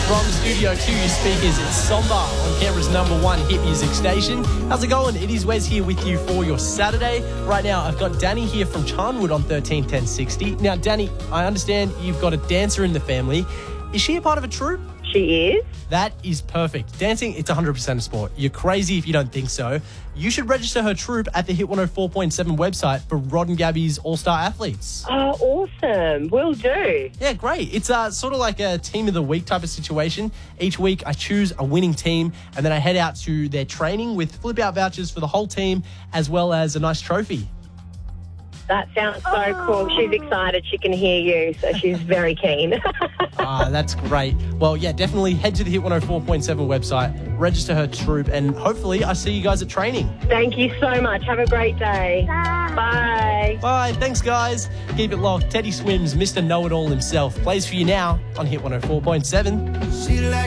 From Studio 2 speakers, it's Somber on Canberra's #1 hit music station. How's it going? It is Wes here with you for your Saturday. Right now, I've got Danny here from Charnwood on 131060. Now, Danny, I understand you've got a dancer in the family. Is she a part of a troupe? She is. That is perfect. Dancing, it's 100% a sport. You're crazy if you don't think so. You should register her troupe at the Hit 104.7 website for Rod and Gabby's All-Star Athletes. Oh, awesome. Will do. Yeah, great. It's sort of like a team of the week type of situation. Each week I choose a winning team and then I head out to their training with flip-out vouchers for the whole team as well as a nice trophy. That sounds so cool. She's excited. She can hear you, so she's very keen. That's great. Well, yeah, definitely head to the Hit 104.7 website, register her troupe, and hopefully I see you guys at training. Thank you so much. Have a great day. Bye. Bye. Thanks, guys. Keep it locked. Teddy Swims, Mr. Know-It-All himself, plays for you now on Hit 104.7. She like